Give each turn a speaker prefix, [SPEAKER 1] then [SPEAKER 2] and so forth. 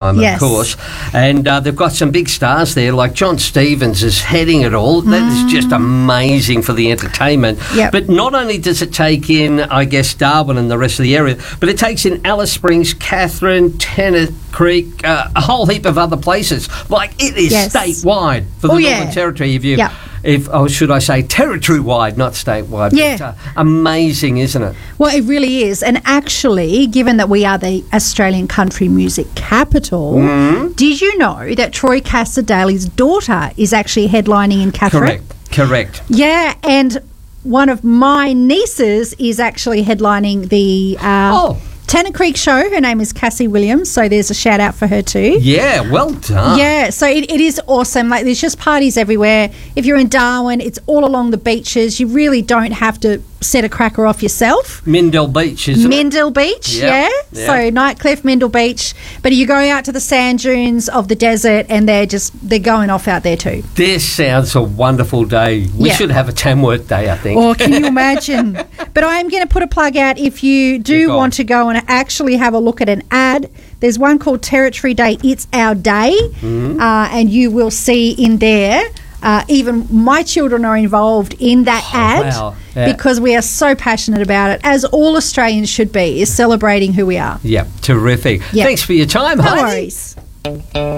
[SPEAKER 1] time,
[SPEAKER 2] Yes.
[SPEAKER 1] of course. And they've got some big stars there, like John Stevens is heading it all. That is just amazing for the entertainment.
[SPEAKER 2] Yep.
[SPEAKER 1] But not only does it take in, I guess, Darwin and the rest of the area, but it takes in Alice Springs, Catherine, Tennant Creek, a whole heap of other places. Like, it is
[SPEAKER 2] Yes.
[SPEAKER 1] statewide for the Northern Territory. Should I say territory-wide, not statewide.
[SPEAKER 2] Yeah.
[SPEAKER 1] But, amazing, isn't it?
[SPEAKER 2] Well, it really is. And actually, given that we are the Australian country music capital, did you know that Troy Cassar-Daley's daughter is actually headlining in Catherine?
[SPEAKER 1] Correct.
[SPEAKER 2] Yeah, and one of my nieces is actually headlining the Tennant Creek show. Her name is Cassie Williams, so there's a shout out for her too.
[SPEAKER 1] Yeah, well done.
[SPEAKER 2] Yeah, so it is awesome. Like, there's just parties everywhere. If you're in Darwin, it's all along the beaches. You really don't have to set a cracker off yourself.
[SPEAKER 1] Mendel Beach, isn't it?
[SPEAKER 2] Mendel Beach,
[SPEAKER 1] Yeah.
[SPEAKER 2] So Nightcliff, Mendel Beach. But you go out to the sand dunes of the desert, and they're going off out there too.
[SPEAKER 1] This sounds a wonderful day. We
[SPEAKER 2] Yeah.
[SPEAKER 1] should have a Tamworth day, I think.
[SPEAKER 2] Oh, can you imagine? But I'm going to put a plug out if you do want to go and actually have a look at an ad. There's one called Territory Day, It's Our Day, and you will see in there, even my children are involved in that ad.
[SPEAKER 1] Wow. Yeah.
[SPEAKER 2] Because we are so passionate about it, as all Australians should be, is celebrating who we are.
[SPEAKER 1] Yeah, terrific.
[SPEAKER 2] Yep.
[SPEAKER 1] Thanks for your time,
[SPEAKER 2] No
[SPEAKER 1] Heidi.
[SPEAKER 2] worries.